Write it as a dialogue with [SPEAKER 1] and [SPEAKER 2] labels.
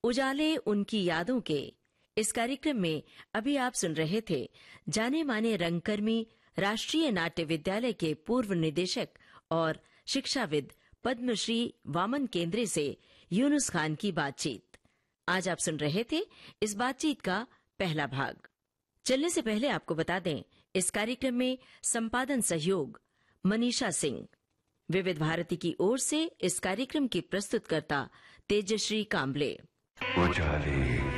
[SPEAKER 1] उजाले उनकी यादों के इस कार्यक्रम में अभी आप सुन रहे थे जाने माने रंगकर्मी राष्ट्रीय नाट्य विद्यालय के पूर्व निदेशक और शिक्षाविद पद्मश्री वामन केंद्रे से यूनुस खान की बातचीत। आज आप सुन रहे थे इस बातचीत का पहला भाग। चलने से पहले आपको बता दें, इस कार्यक्रम में संपादन सहयोग मनीषा सिंह। विविध भारती की ओर से इस कार्यक्रम की प्रस्तुतकर्ता तेजश्री कांबले।
[SPEAKER 2] उजाले